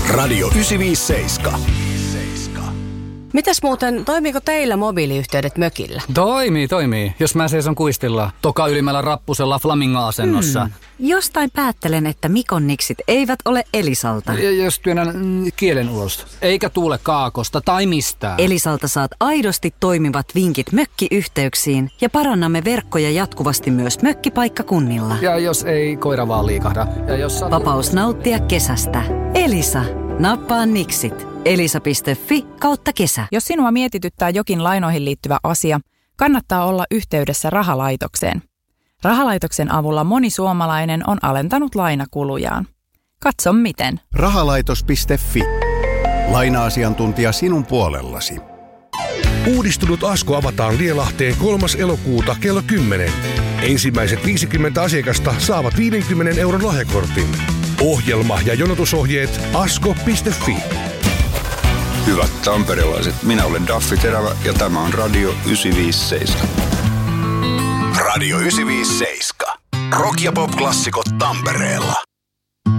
Radio 957. Mitäs muuten, toimiiko teillä mobiiliyhteydet mökillä? Toimii. Jos mä seison kuistilla toka ylimmällä rappusella flamingo-asennossa. Jostain päättelen, että Mikon niksit eivät ole Elisalta. Jos työnnän kielen ulos, eikä tuule kaakosta tai mistään. Elisalta saat aidosti toimivat vinkit mökkiyhteyksiin ja parannamme verkkoja jatkuvasti myös mökkipaikkakunnilla. Ja jos ei koira vaan liikahda. Ja jos Vapaus nauttia kesästä. Elisa. Nappaa niksit. elisa.fi/kesä. Jos sinua mietityttää jokin lainoihin liittyvä asia, kannattaa olla yhteydessä rahalaitokseen. Rahalaitoksen avulla moni suomalainen on alentanut lainakulujaan. Katso miten. Rahalaitos.fi. Laina-asiantuntija sinun puolellasi. Uudistunut Asko avataan Lielahteen 3. elokuuta kello 10. Ensimmäiset 50 asiakasta saavat 50 euron lahjakortin. Ohjelma ja jonotusohjeet asko.fi. Hyvät tamperelaiset, minä olen Daffi Terävä ja tämä on Radio 957. Radio 957. Rock- ja pop-klassikot Tampereella.